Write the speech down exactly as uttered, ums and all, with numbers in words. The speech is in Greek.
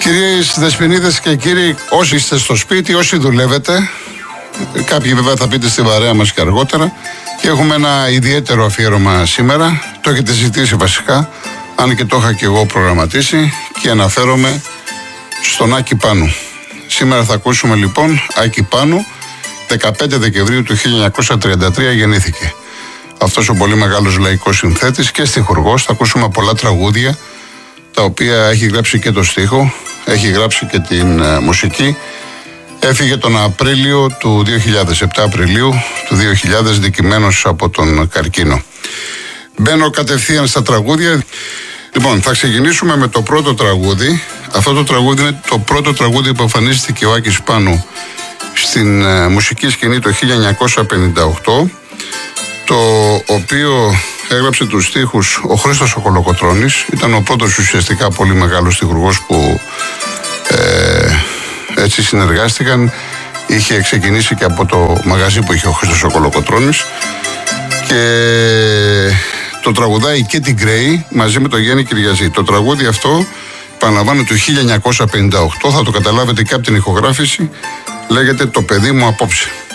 Κυρίες Δεσποινίδες και κύριοι, όσοι είστε στο σπίτι, όσοι δουλεύετε, κάποιοι βέβαια θα πείτε στην παρέα μας και αργότερα, και έχουμε ένα ιδιαίτερο αφιέρωμα σήμερα. Το έχετε ζητήσει βασικά, αν και το είχα και εγώ προγραμματίσει, και αναφέρομαι στον Άκη Πάνου. Σήμερα θα ακούσουμε λοιπόν Άκη Πάνου. δεκαπέντε Δεκεμβρίου του χίλια εννιακόσια τριάντα τρία γεννήθηκε αυτός ο πολύ μεγάλος λαϊκός συνθέτης και στιχουργός. Θα ακούσουμε πολλά τραγούδια τα οποία έχει γράψει και το στίχο, έχει γράψει και την uh, μουσική. Έφυγε τον Απρίλιο του δύο χιλιάδες επτά, Απριλίου του δύο χιλιάδες, δικημένος από τον καρκίνο. Μπαίνω κατευθείαν στα τραγούδια. Λοιπόν, θα ξεκινήσουμε με το πρώτο τραγούδι. Αυτό το τραγούδι είναι το πρώτο τραγούδι που εμφανίστηκε ο Άκης Πάνου στην uh, μουσική σκηνή το χίλια εννιακόσια πενήντα οκτώ, το οποίο έγραψε τους στίχους ο Χρήστος ο Κολοκοτρώνης. Ήταν ο πρώτος ουσιαστικά πολύ μεγάλος στιχουργός που ε, έτσι συνεργάστηκαν. Είχε ξεκινήσει και από το μαγαζί που είχε ο Χρήστος ο Κολοκοτρώνης, και το τραγουδάει και την Γκρέι μαζί με τον Γιάννη Κυριαζή. Το τραγούδι αυτό, επαναλαμβάνω, του χίλια εννιακόσια πενήντα οκτώ, θα το καταλάβετε και από την ηχογράφηση, λέγεται «Το παιδί μου απόψε».